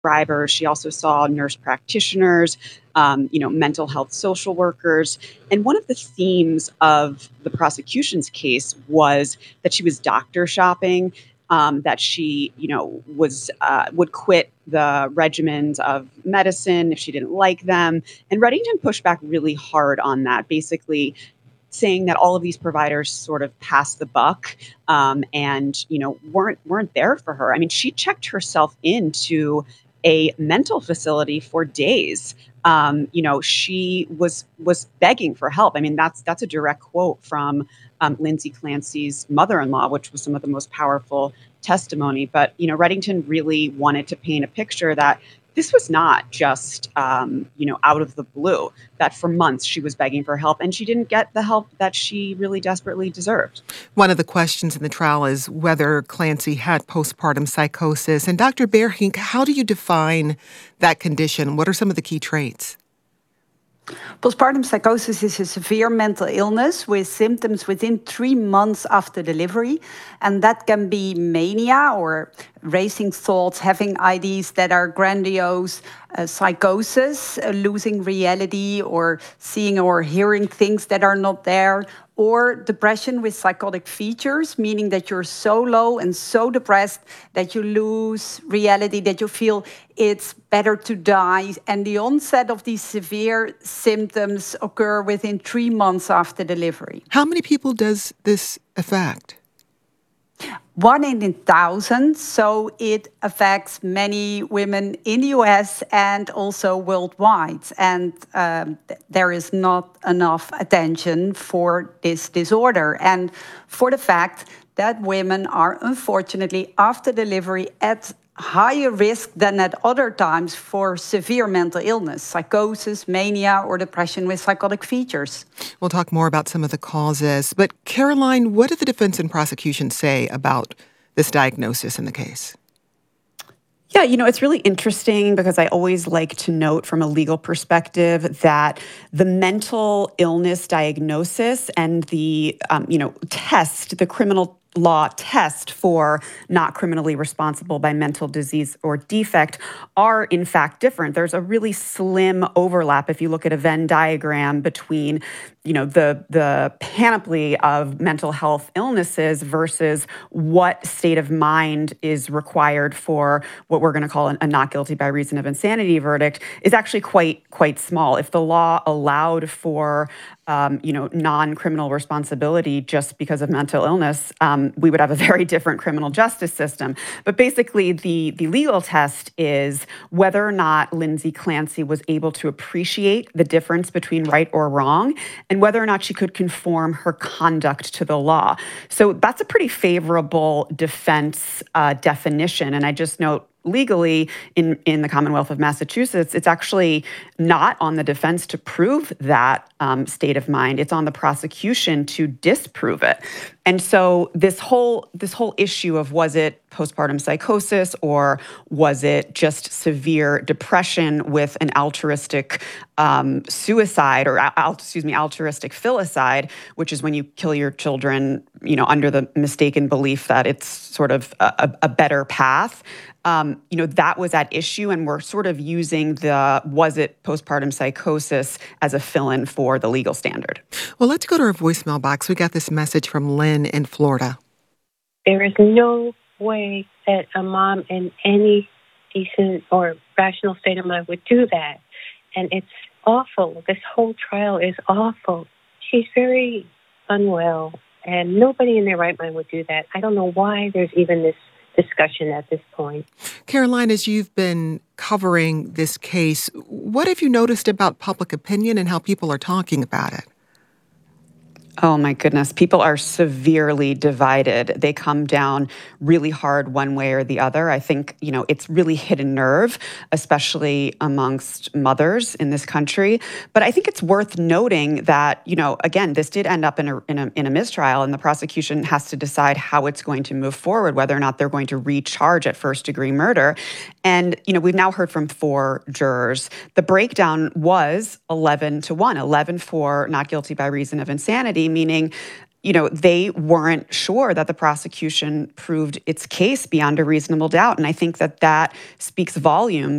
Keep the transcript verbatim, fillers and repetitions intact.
prescribers. She also saw nurse practitioners, um, you know, mental health social workers. And one of the themes of the prosecution's case was that she was doctor shopping, um, that she, you know, was uh, would quit the regimens of medicine if she didn't like them. And Reddington pushed back really hard on that, basically saying that all of these providers sort of passed the buck, um, and you know weren't weren't there for her. I mean, she checked herself into a mental facility for days. Um, you know, she was was begging for help. I mean, that's that's a direct quote from um, Lindsay Clancy's mother-in-law, which was some of the most powerful testimony. But you know, Reddington really wanted to paint a picture that this was not just um, you know out of the blue, that for months she was begging for help and she didn't get the help that she really desperately deserved. One of the questions in the trial is whether Clancy had postpartum psychosis. And Doctor Bearhink, how do you define that condition? What are some of the key traits? Postpartum psychosis is a severe mental illness with symptoms within three months after delivery. And that can be mania or racing thoughts, having ideas that are grandiose, uh, psychosis, uh, losing reality, or seeing or hearing things that are not there, or depression with psychotic features, meaning that you're so low and so depressed that you lose reality, that you feel it's better to die. And the onset of these severe symptoms occur within three months after delivery. How many people does this affect? One in a thousand, so it affects many women in the U S and also worldwide. And um, th- there is not enough attention for this disorder. And for the fact that women are unfortunately after delivery at higher risk than at other times for severe mental illness, psychosis, mania, or depression with psychotic features. We'll talk more about some of the causes. But Caroline, what did the defense and prosecution say about this diagnosis in the case? Yeah, you know, it's really interesting because I always like to note from a legal perspective that the mental illness diagnosis and the, um, you know, test, the criminal law test for not criminally responsible by mental disease or defect are in fact different. There's a really slim overlap if you look at a Venn diagram between, you know, the the panoply of mental health illnesses versus what state of mind is required for what we're going to call a not guilty by reason of insanity verdict is actually quite quite small. If the law allowed for Um, you know, non-criminal responsibility just because of mental illness, um, we would have a very different criminal justice system. But basically, the, the legal test is whether or not Lindsay Clancy was able to appreciate the difference between right or wrong and whether or not she could conform her conduct to the law. So that's a pretty favorable defense uh, definition. And I just note, legally in, in the Commonwealth of Massachusetts, it's actually not on the defense to prove that um, state of mind. It's on the prosecution to disprove it. And so this whole this whole issue of was it postpartum psychosis or was it just severe depression with an altruistic um, suicide or al- excuse me altruistic filicide, which is when you kill your children, you know, under the mistaken belief that it's sort of a, a better path. Um, you know, that was at issue, and we're sort of using the was it postpartum psychosis as a fill-in for the legal standard. Well, let's go to our voicemail box. We got this message from Lynn in Florida. There is no way that a mom in any decent or rational state of mind would do that. And it's awful. This whole trial is awful. She's very unwell, and nobody in their right mind would do that. I don't know why there's even this discussion at this point. Caroline, as you've been covering this case, what have you noticed about public opinion and how people are talking about it? Oh my goodness. People are severely divided. They come down really hard one way or the other. I think, you know, it's really hit a nerve, especially amongst mothers in this country. But I think it's worth noting that, you know, again, this did end up in a, in a, in a mistrial, and the prosecution has to decide how it's going to move forward, whether or not they're going to recharge at first degree murder. And, you know, we've now heard from four jurors. The breakdown was eleven to one, eleven for not guilty by reason of insanity, meaning you know, they weren't sure that the prosecution proved its case beyond a reasonable doubt. And I think that that speaks volumes